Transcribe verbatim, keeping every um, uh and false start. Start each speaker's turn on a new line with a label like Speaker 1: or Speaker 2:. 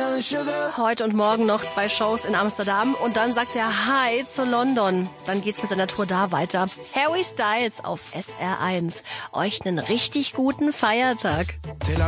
Speaker 1: Heute und morgen noch zwei Shows in Amsterdam und dann sagt er Hi zu London. Dann geht's mit seiner Tour da weiter. Harry Styles auf S R eins. Euch einen richtig guten Feiertag.